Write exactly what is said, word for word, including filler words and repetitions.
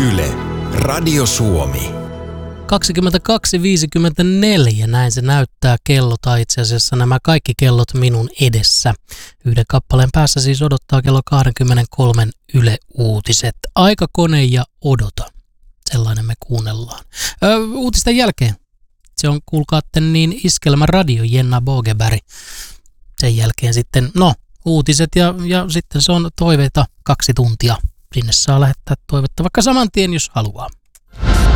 Yle, Radio Suomi. kaksikymmentäkaksi viisikymmentäneljä, näin se näyttää kello, tai itse asiassa nämä kaikki kellot minun edessä. Yhden kappaleen päässä siis odottaa kello kaksikymmentäkolme Yle Uutiset. Aikakone ja odota. Sellainen me kuunnellaan. Ö, uutisten jälkeen. Se on, kuulkaatte, niin Iskelmä Radio, Jenna Bogeberg. Sen jälkeen sitten, no, uutiset ja, ja sitten se on toiveita kaksi tuntia. Sinne saa lähettää toivetta vaikka saman tien, jos haluaa.